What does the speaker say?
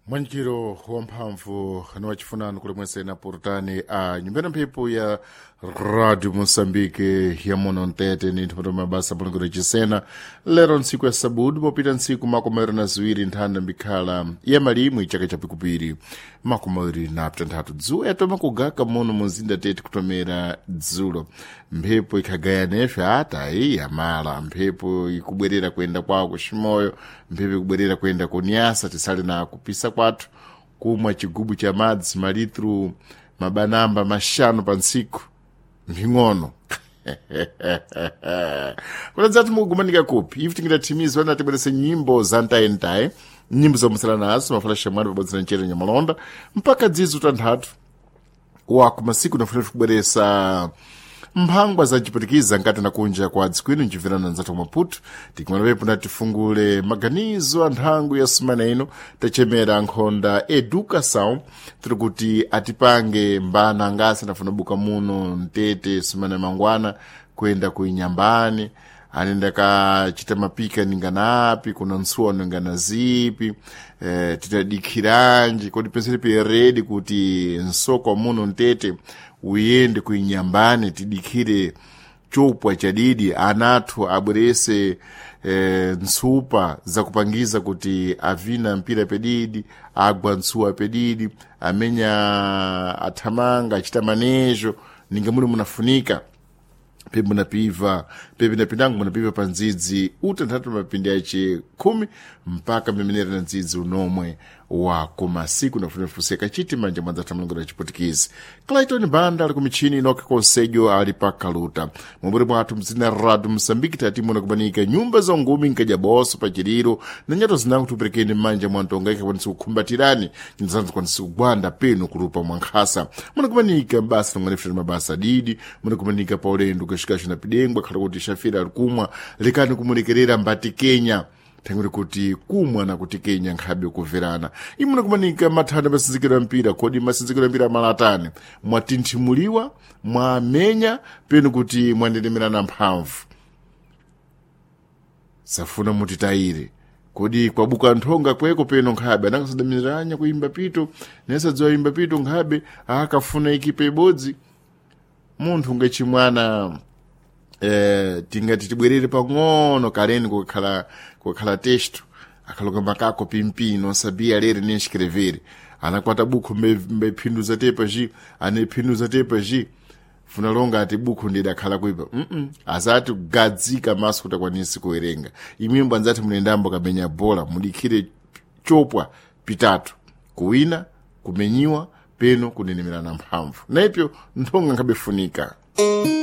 Mwanjiro wamphamvu aniwachifunano kulemwesena portani a nyumbena mphepo ya Radio Moçambique ya Monontete ni nthoto mabasa pulongero cisena lero ntsiku ya sabudu popita ntsiku makumawiri na ziwiri nthanda mbikhala ya malimwe chaka cha pikupiri makumawiri na aptanthatu dzuwa yatoma kugaka muno munzinda tete kutomera dzulo mphepo ikhagaya nefe ata yamala mphepo ikubwerera kwenda kwawo kuximoyo mphepo ikubwerera kwenda kunyasa tisale na kupisa kwathu kumwa chigubu cha madzi malitru mabanamba maxanu pa ntsiku mbing'ono kunadzati mukugumanika kupi ivi tingidathimizwa natibwerese nyimbo za ntaye nyimbo zomusala nazo mafalasha mwana pabodzi na nchere nyamalonda mpaka dzidzo tanthatu wako masiku nafunira kubweresa mphangwa za cipatikiza nkati na kunja kwa dzikwino ncibvirana nzathu Maputo tikimana pepo natifungule maganizo a nthangu ya semana ino tachemera nkhonda educação tiri kuti atipange mbana angasi anafuna buka muno mtete semana mangwana kwenda kuinyambani anenda kachita mapika ningana api kuna nsuono ningana zipi titadikhiranji kodi penseri peredi kuti nsoko muno mtete uyende kuinyambani tidikhire chopwa chadidi anathu abwerese nsupa zakupangiza kuti avina mpira pedidi agwa nsuwa pedidi amenya athamanga achita manejo ninga muli munafunika pepe munapiva pepe napindangu munapiva pa ndzidzi utanthatu mapindi ace 10 mpaka memenera na ndzidzi unomwe wako masiku nafunira fuseka chiti manja mwanza tamlongera chipotikizi Clayton Banda ali kumichini inoka konsejo ali pa kaluta mwamburi mwathu mzina Radio Moçambique tatimuna kubanika nyumba za ngumi nkaja boso pa chiriro na nyato zinangu tuperekeni manja mwantonga ikakwanisi kukhumbatirani nizanzu kwanisi kugwanda penu kulupa mwankhasa muna kubanika mbasa namwanifira mabasa didi muna kubanika pa ulendo kashikashu na pidengwa khala kuti shafira alikumwa likani kumulekerera mbati Kenya tangwere kuti kumwa na kuti Kenya nkhabe kuverana imuna kumanika mathanda masinzikira mpira kodi masinzikira mpira malatani mwatinthimuliwa mwamenya penu kuti mwandedemerana mphamvu safuna mutitayire kodi kwabuka nthonga kweko peno nkhabe anangasadamiranya kuimba pito nesadziwa imba pito nkhabe akafuna ikipe ibodzi munthu ngechimwana tingati tibwerere pang'ono kaleni kukhala texto akhaloka makako pimpino sabia lere nem escrever anakwata buku mbephinduza tepa ji anephinduza tepa ji funa longa ati buku ndida akhala kuipa azati kugadzika maso kuti akwanisi kuwerenga imwimbo anzati munendambo kamenya bola mudikhire chopwa pitatu kuwina kumenyiwa peno kunenemerana mphamvu naipyo nthonga nkhabefunika